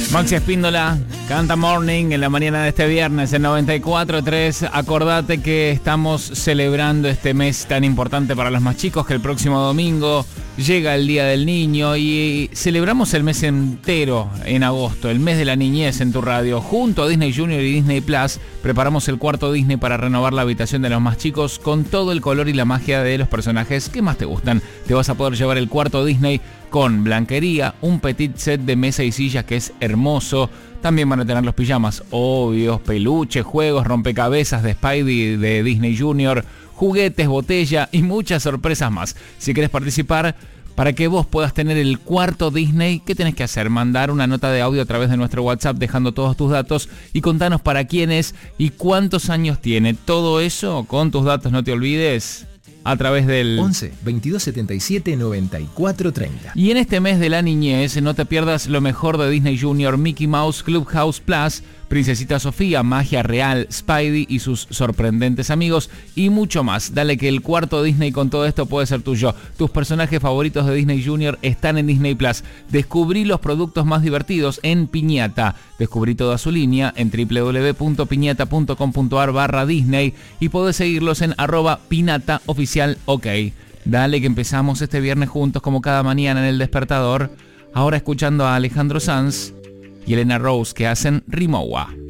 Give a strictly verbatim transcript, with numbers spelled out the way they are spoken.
Maxi Espíndola canta Morning en la mañana de este viernes en noventa y cuatro tres. Acordate que estamos celebrando este mes tan importante para los más chicos, que el próximo domingo llega el Día del Niño y celebramos el mes entero en agosto, el mes de la niñez en tu radio. Junto a Disney Junior y Disney Plus preparamos el cuarto Disney para renovar la habitación de los más chicos con todo el color y la magia de los personajes que más te gustan. Te vas a poder llevar el cuarto Disney con blanquería, un petit set de mesa y silla que es hermoso. También van a tener los pijamas obvios, peluches, juegos, rompecabezas de Spidey de Disney Junior, juguetes, botella y muchas sorpresas más. Si querés participar, para que vos puedas tener el cuarto Disney, ¿qué tenés que hacer? Mandar una nota de audio a través de nuestro WhatsApp dejando todos tus datos y contanos para quién es y cuántos años tiene. Todo eso con tus datos, no te olvides, a través del once, veintidós setenta y siete, noventa y cuatro treinta. Y en este mes de la niñez, no te pierdas lo mejor de Disney Junior, Mickey Mouse Clubhouse Plus, Princesita Sofía, Magia Real, Spidey y sus sorprendentes amigos y mucho más. Dale que el cuarto Disney con todo esto puede ser tuyo. Tus personajes favoritos de Disney Junior están en Disney Plus. Descubrí los productos más divertidos en Piñata. Descubrí toda su línea en doble u doble u doble u punto piñata punto com punto a r barra Disney y podés seguirlos en arroba pinata oficial ok. Dale que empezamos este viernes juntos como cada mañana en El Despertador. Ahora escuchando a Alejandro Sanz y Elena Rose que hacen Rimowa.